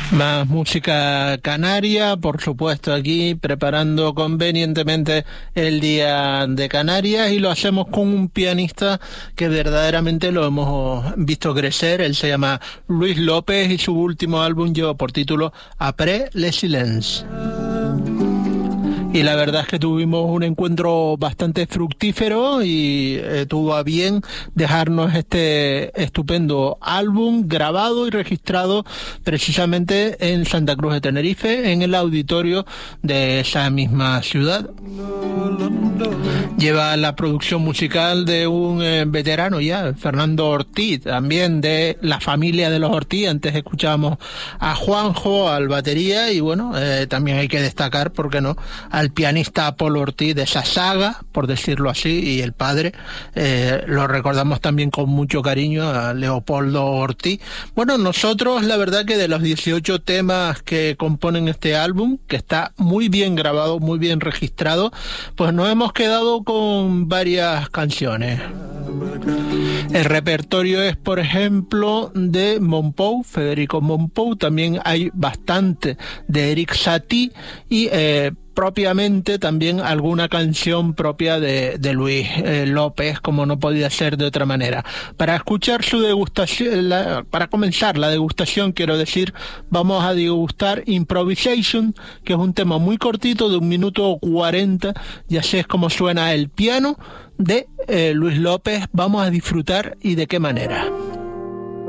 Más música canaria, por supuesto, aquí preparando convenientemente el Día de Canarias, y lo hacemos con un pianista que verdaderamente lo hemos visto crecer. Él se llama Luis López y su último álbum lleva por título Après le silence. Y la verdad es que tuvimos un encuentro bastante fructífero y tuvo a bien dejarnos este estupendo álbum grabado y registrado precisamente en Santa Cruz de Tenerife, en el auditorio de esa misma ciudad. Lleva la producción musical de un veterano ya, Fernando Ortiz, también de la familia de los Ortiz. Antes escuchábamos a Juanjo, al batería, y bueno, también hay que destacar, ¿por qué no?, al pianista Polo Ortiz de esa saga, por decirlo así, y el padre, lo recordamos también con mucho cariño a Leopoldo Ortiz. Bueno, nosotros la verdad que de los 18 temas que componen este álbum, que está muy bien grabado, muy bien registrado, pues nos hemos quedado con varias canciones. El repertorio es, por ejemplo, de Mompou, Federico Mompou. También hay bastante de Eric Satie y propiamente también alguna canción propia de Luis López, como no podía ser de otra manera. Para escuchar su degustación, para comenzar la degustación, quiero decir, vamos a degustar Improvisation, que es un tema muy cortito, de 1 minuto 40, y así es como suena el piano de Luis López. Vamos a disfrutar, y de qué manera.